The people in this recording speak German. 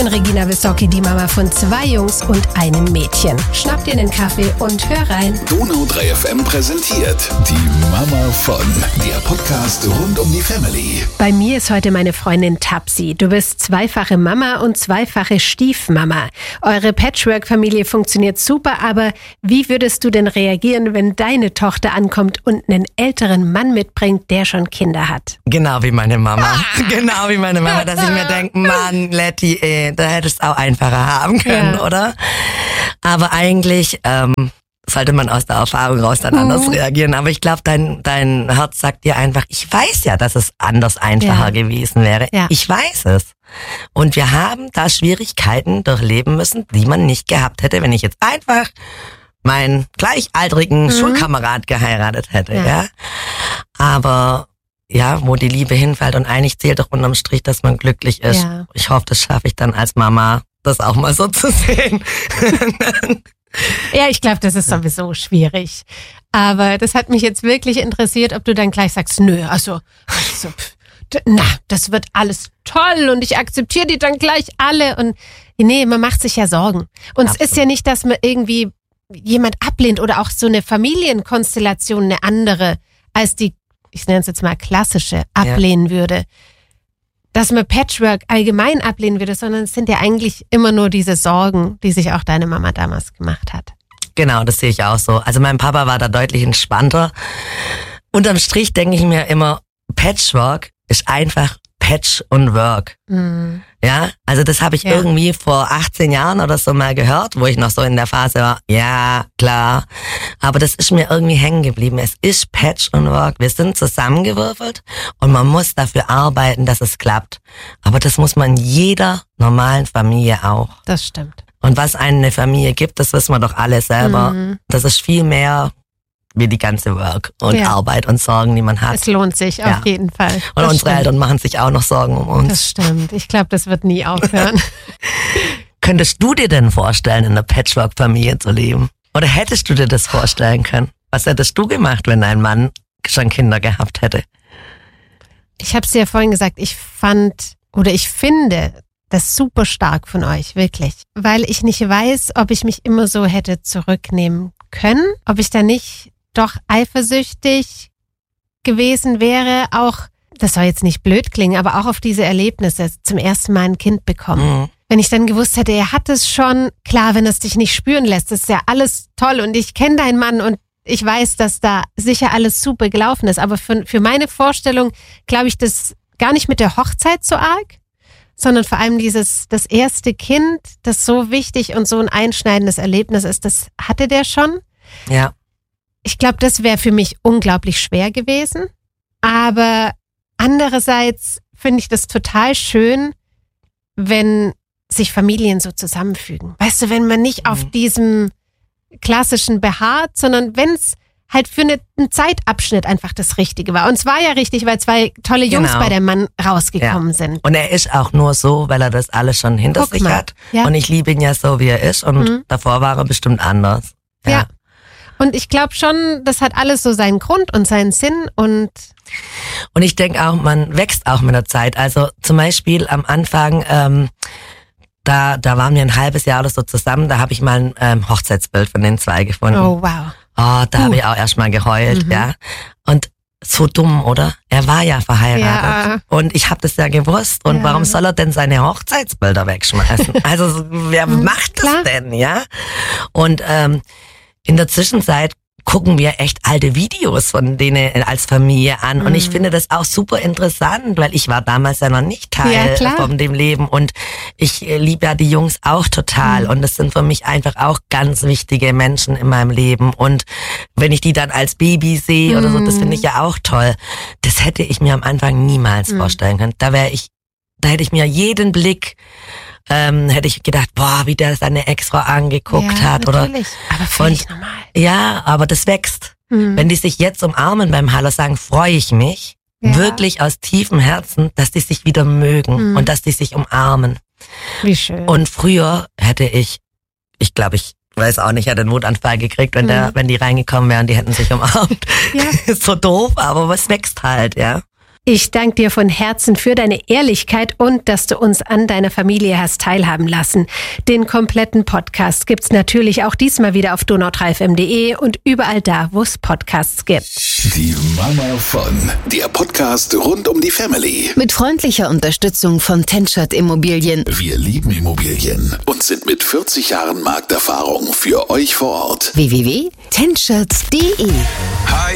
bin Regina Wissocki, die Mama von 2 Jungs und einem Mädchen. Schnapp dir einen Kaffee und hör rein. Donau 3 FM präsentiert die Mama von, der Podcast rund um die Family. Bei mir ist heute meine Freundin Tapsi. Du bist 2-fache Mama und 2-fache Stiefmama. Eure Patchwork-Familie funktioniert super, aber wie würdest du denn reagieren, wenn deine Tochter ankommt und einen älteren Mann mitbringt, der schon Kinder hat? Genau wie meine Mama. Genau wie meine Mama, dass ich mir denke, Mann, Letty, da hättest du auch einfacher haben können, oder? Aber eigentlich sollte man aus der Erfahrung raus dann anders reagieren. Aber ich glaube, dein Herz sagt dir einfach, ich weiß ja, dass es anders einfacher gewesen wäre. Ja. Ich weiß es. Und wir haben da Schwierigkeiten durchleben müssen, die man nicht gehabt hätte, wenn ich jetzt einfach meinen gleichaltrigen Schulkamerad geheiratet hätte. Ja. Aber ja, wo die Liebe hinfällt und eigentlich zählt doch unterm Strich, dass man glücklich ist. Ja. Ich hoffe, das schaffe ich dann als Mama, das auch mal so zu sehen. Ja, ich glaube, das ist sowieso schwierig. Aber das hat mich jetzt wirklich interessiert, ob du dann gleich sagst, nö, das wird alles toll und ich akzeptiere die dann gleich alle. Und nee, man macht sich ja Sorgen. Und es ist ja nicht, dass man irgendwie jemand ablehnt oder auch so eine Familienkonstellation, eine andere, als die, ich nenne es jetzt mal klassische, ablehnen würde. Dass man Patchwork allgemein ablehnen würde, sondern es sind ja eigentlich immer nur diese Sorgen, die sich auch deine Mama damals gemacht hat. Genau, das sehe ich auch so. Also mein Papa war da deutlich entspannter. Unterm Strich denke ich mir immer, Patchwork ist einfach Patch und Work. Mhm. Ja, also das habe ich irgendwie vor 18 Jahren oder so mal gehört, wo ich noch so in der Phase war, ja, klar. Aber das ist mir irgendwie hängen geblieben. Es ist Patch und Work. Wir sind zusammengewürfelt und man muss dafür arbeiten, dass es klappt. Aber das muss man in jeder normalen Familie auch. Das stimmt. Und was eine Familie gibt, das wissen wir doch alle selber. Mhm. Das ist viel mehr wie die ganze Work und Arbeit und Sorgen, die man hat. Es lohnt sich auf jeden Fall. Und das unsere Eltern machen sich auch noch Sorgen um uns. Das stimmt. Ich glaube, das wird nie aufhören. Könntest du dir denn vorstellen, in einer Patchwork-Familie zu leben? Oder hättest du dir das vorstellen können? Was hättest du gemacht, wenn dein Mann schon Kinder gehabt hätte? Ich habe es dir ja vorhin gesagt, ich finde das super stark von euch, wirklich. Weil ich nicht weiß, ob ich mich immer so hätte zurücknehmen können, ob ich da nicht doch eifersüchtig gewesen wäre, auch, das soll jetzt nicht blöd klingen, aber auch auf diese Erlebnisse, zum ersten Mal ein Kind bekommen. Mhm. Wenn ich dann gewusst hätte, er hat es schon, klar, wenn es dich nicht spüren lässt, ist ja alles toll und ich kenne deinen Mann und ich weiß, dass da sicher alles super gelaufen ist, aber für meine Vorstellung glaube ich das gar nicht mit der Hochzeit so arg, sondern vor allem das erste Kind, das so wichtig und so ein einschneidendes Erlebnis ist, das hatte der schon. Ja. Ich glaube, das wäre für mich unglaublich schwer gewesen. Aber andererseits finde ich das total schön, wenn sich Familien so zusammenfügen. Weißt du, wenn man nicht auf diesem klassischen beharrt, sondern wenn es halt für einen Zeitabschnitt einfach das Richtige war. Und es war ja richtig, weil 2 tolle Jungs bei dem Mann rausgekommen sind. Und er ist auch nur so, weil er das alles schon hinter sich hat. Ja. Und ich liebe ihn ja so, wie er ist. Und davor war er bestimmt anders. Ja. Und ich glaube schon, das hat alles so seinen Grund und seinen Sinn. Und ich denke auch, man wächst auch mit der Zeit. Also zum Beispiel am Anfang, da waren wir ein halbes Jahr oder so zusammen. Da habe ich mal ein Hochzeitsbild von den 2 gefunden. Oh, wow. Oh, da habe ich auch erstmal geheult, ja. Und so dumm, oder? Er war ja verheiratet. Ja. Und ich habe das ja gewusst. Und warum soll er denn seine Hochzeitsbilder wegschmeißen? Also wer macht das denn, ja? Und in der Zwischenzeit gucken wir echt alte Videos von denen als Familie an. Und ich finde das auch super interessant, weil ich war damals ja noch nicht Teil von dem Leben. Und ich liebe ja die Jungs auch total. Und das sind für mich einfach auch ganz wichtige Menschen in meinem Leben. Und wenn ich die dann als Baby sehe oder so, das finde ich ja auch toll. Das hätte ich mir am Anfang niemals vorstellen können. Da hätte ich mir jeden Blick hätte ich gedacht, boah, wie der seine Ex-Frau angeguckt hat. Natürlich. Oder aber völlig normal. Ja, aber das wächst. Wenn die sich jetzt umarmen beim Hallo sagen, freue ich mich wirklich aus tiefem Herzen, dass die sich wieder mögen und dass die sich umarmen. Wie schön. Und früher hätte ich glaube, ich weiß auch nicht, hätte einen Wutanfall gekriegt, wenn die reingekommen wären, die hätten sich umarmt. Ja. Ist so doof, aber was wächst halt, ja. Ich danke dir von Herzen für deine Ehrlichkeit und dass du uns an deiner Familie hast teilhaben lassen. Den kompletten Podcast gibt's natürlich auch diesmal wieder auf donau3fm.de und überall da, wo es Podcasts gibt. Die Mama von, der Podcast rund um die Family. Mit freundlicher Unterstützung von Tenschert Immobilien. Wir lieben Immobilien und sind mit 40 Jahren Markterfahrung für euch vor Ort. www.tenschert.de. Hi,